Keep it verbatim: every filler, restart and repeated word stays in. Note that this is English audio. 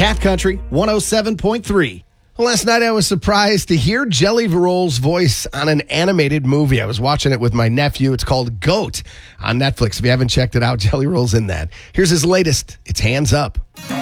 Cat Country one oh seven point three. Well, last night I was surprised to hear Jelly Roll's voice on an animated movie. I was watching it with my nephew. It's called Goat on Netflix. If you haven't checked it out, Jelly Roll's in that. Here's his latest. It's Hands Up.